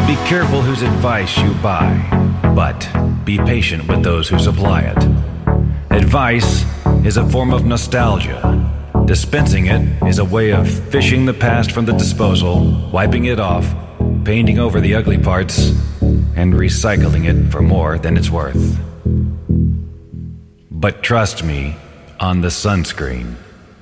Be careful whose advice you buy, but be patient with those who supply it. Advice is a form of nostalgia. Dispensing it is a way of fishing the past from the disposal, wiping it off, painting over the ugly parts, and recycling it for more than it's worth. But trust me on the sunscreen.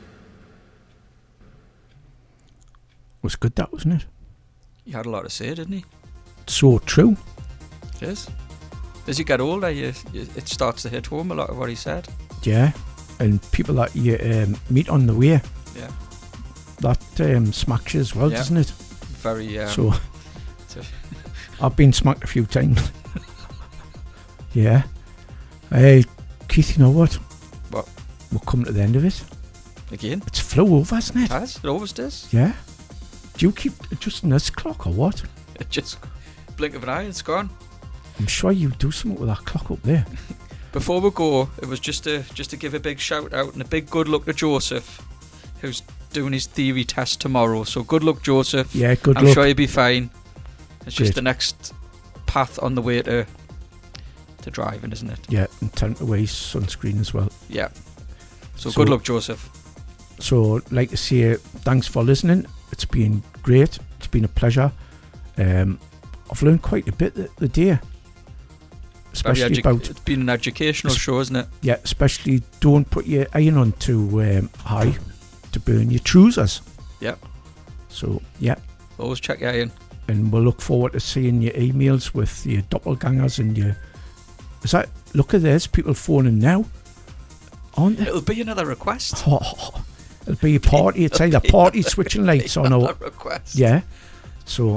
Was good, that, wasn't it? He had a lot to say, didn't he? So true. It is. As you get older, it starts to hit home a lot of what he said. Yeah, and people that you meet on the way, Yeah. that smacks you as well, Yeah. doesn't it? Very. So, I've been smacked a few times. Yeah. Hey, Keith, you know what? What? We're coming to the end of it. Again? It's flew over, isn't it? It always does. Yeah. Do you keep adjusting this clock or what? It just blink of an eye, it's gone. I'm sure you do something with that clock up there. Before we go, it was just to give a big shout out and a big good luck to Joseph, who's doing his theory test tomorrow. So good luck, Joseph. Yeah, good luck. I'm sure you'll be fine. It's just Great. the next path on the way to driving, isn't it? Yeah, and time to wear sunscreen as well. Yeah. So good luck, Joseph. So, like to say, thanks for listening. It's been great. It's been a pleasure. I've learned quite a bit the day. Especially about... It's been an educational show, isn't it? Yeah, especially don't put your iron on too high to burn your trousers. Yeah. So, yeah. Always check your iron. And we'll look forward to seeing your emails with your doppelgangers and your... Is that... Look at this, people phoning now. Aren't they? It'll be another request. Oh, it'll be a party. It's either party switching lights or no. Request. Yeah. So,